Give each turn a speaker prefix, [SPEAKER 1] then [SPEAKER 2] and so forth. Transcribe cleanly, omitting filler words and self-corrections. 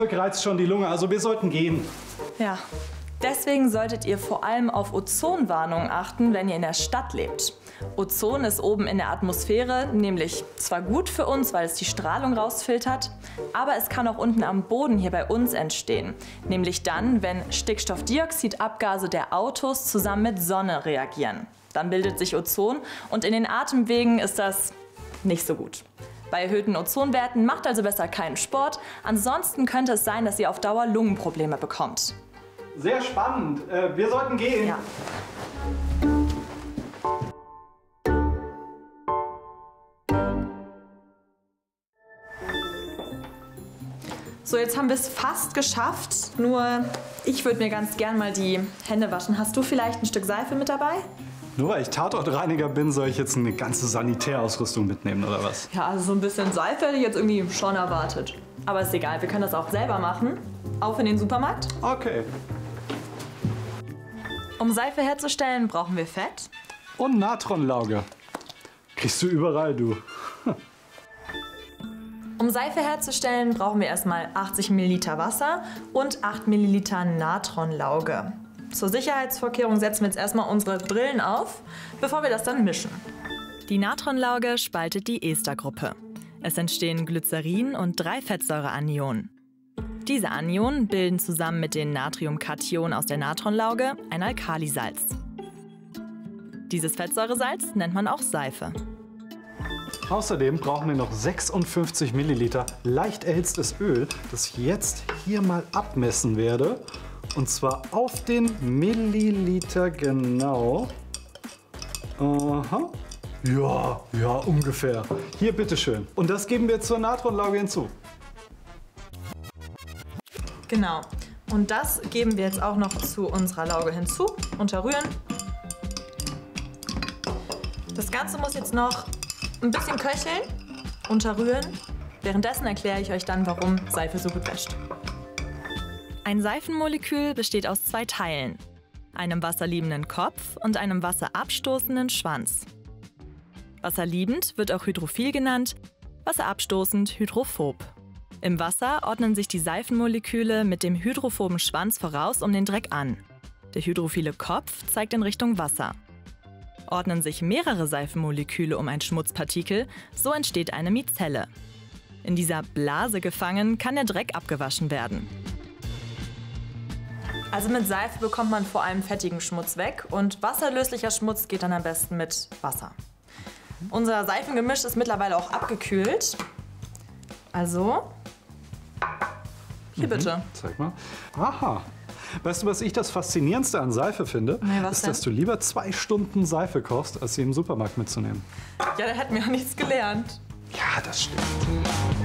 [SPEAKER 1] Reizt schon die Lunge, also wir sollten gehen.
[SPEAKER 2] Ja. Deswegen solltet ihr vor allem auf Ozonwarnungen achten, wenn ihr in der Stadt lebt. Ozon ist oben in der Atmosphäre, nämlich zwar gut für uns, weil es die Strahlung rausfiltert, aber es kann auch unten am Boden hier bei uns entstehen. Nämlich dann, wenn Stickstoffdioxidabgase der Autos zusammen mit Sonne reagieren. Dann bildet sich Ozon und in den Atemwegen ist das nicht so gut. Bei erhöhten Ozonwerten macht also besser keinen Sport, ansonsten könnte es sein, dass ihr auf Dauer Lungenprobleme bekommt.
[SPEAKER 1] Sehr spannend. Wir sollten gehen.
[SPEAKER 2] Ja. So, jetzt haben wir es fast geschafft. Nur ich würde mir ganz gern mal die Hände waschen. Hast du vielleicht ein Stück Seife mit dabei?
[SPEAKER 1] Nur weil ich Tatortreiniger bin, soll ich jetzt eine ganze Sanitärausrüstung mitnehmen, oder was?
[SPEAKER 2] Ja, also so ein bisschen Seife hätte ich jetzt irgendwie schon erwartet. Aber ist egal, wir können das auch selber machen. Auf in den Supermarkt.
[SPEAKER 1] Okay.
[SPEAKER 2] Um Seife herzustellen, brauchen wir Fett.
[SPEAKER 1] Und Natronlauge. Kriegst du überall, du.
[SPEAKER 2] Um Seife herzustellen, brauchen wir erstmal 80 ml Wasser und 8 ml Natronlauge. Zur Sicherheitsvorkehrung setzen wir jetzt erstmal unsere Brillen auf, bevor wir das dann mischen. Die Natronlauge spaltet die Estergruppe. Es entstehen Glycerin und 3 Fettsäureanionen. Diese Anionen bilden zusammen mit den Natriumkationen aus der Natronlauge ein Alkalisalz. Dieses Fettsäuresalz nennt man auch Seife.
[SPEAKER 1] Außerdem brauchen wir noch 56 Milliliter leicht erhitztes Öl, das ich jetzt hier mal abmessen werde. Und zwar auf den Milliliter genau. Aha. Ja, ungefähr. Hier, bitteschön. Und das geben wir zur Natronlauge hinzu.
[SPEAKER 2] Genau. Und das geben wir jetzt auch noch zu unserer Lauge hinzu. Unterrühren. Das Ganze muss jetzt noch ein bisschen köcheln. Unterrühren. Währenddessen erkläre ich euch dann, warum Seife so gut wäscht. Ein Seifenmolekül besteht aus 2 Teilen. Einem wasserliebenden Kopf und einem wasserabstoßenden Schwanz. Wasserliebend wird auch hydrophil genannt, wasserabstoßend hydrophob. Im Wasser ordnen sich die Seifenmoleküle mit dem hydrophoben Schwanz voraus um den Dreck an. Der hydrophile Kopf zeigt in Richtung Wasser. Ordnen sich mehrere Seifenmoleküle um ein Schmutzpartikel, so entsteht eine Mizelle. In dieser Blase gefangen kann der Dreck abgewaschen werden. Also mit Seife bekommt man vor allem fettigen Schmutz weg und wasserlöslicher Schmutz geht dann am besten mit Wasser. Unser Seifengemisch ist mittlerweile auch abgekühlt. Also, hier bitte.
[SPEAKER 1] Zeig mal. Aha. Weißt du, was ich das Faszinierendste an Seife finde?
[SPEAKER 2] Nee, was
[SPEAKER 1] ist,
[SPEAKER 2] denn?
[SPEAKER 1] dass du lieber 2 Stunden Seife kochst, als sie im Supermarkt mitzunehmen.
[SPEAKER 2] Ja, da hätten wir auch nichts gelernt.
[SPEAKER 1] Ja, das stimmt.